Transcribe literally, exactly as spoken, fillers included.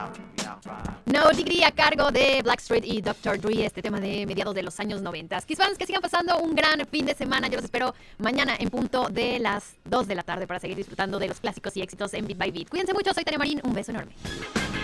No Degree a cargo de Blackstreet y doctor Dre, este tema de mediados de los años noventa. Kiss fans, que sigan pasando un gran fin de semana. Yo los espero mañana en punto de las dos de la tarde para seguir disfrutando de los clásicos y éxitos en Beat by Beat. Cuídense mucho, soy Tania Marín, un beso enorme.